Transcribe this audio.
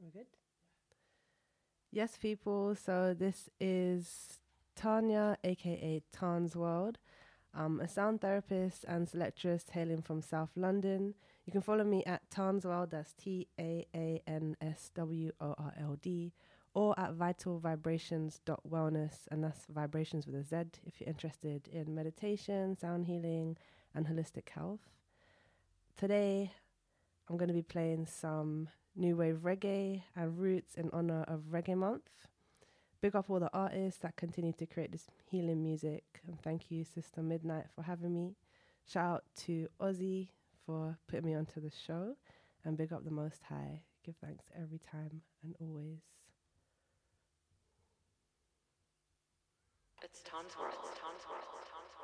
We're good? Yes, people. So this is Tanya, aka Tan's World. I'm a sound therapist and selectress hailing from South London. You can follow me at Tan's World, that's TAANSWORLD, or at vitalvibrations.wellness, and that's vibrations with a Z if you're interested in meditation, sound healing, and holistic health. Today, I'm going to be playing some new wave reggae and roots in honor of Reggae Month. Big up all the artists that continue to create this healing music. And thank you, Sister Midnight, for having me. Shout out to Ozzy for putting me onto the show. And big up the Most High. Give thanks every time and always. It's Tom's World. Tom's World. Tom's World.